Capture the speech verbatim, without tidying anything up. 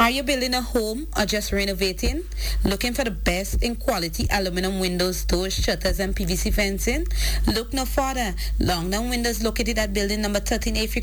Are you building a home or just renovating? Looking for the best in quality aluminum windows, doors, shutters, and P V C fencing? Look no further. Longdown Windows, located at building number thirteen A